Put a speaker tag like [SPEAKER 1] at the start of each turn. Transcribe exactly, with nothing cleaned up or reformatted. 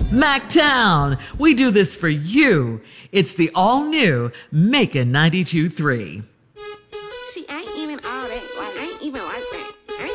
[SPEAKER 1] Mactown, we do this for you. It's the all-new Macon ninety-two point three.
[SPEAKER 2] See, I ain't even all that. Like, I ain't even like that.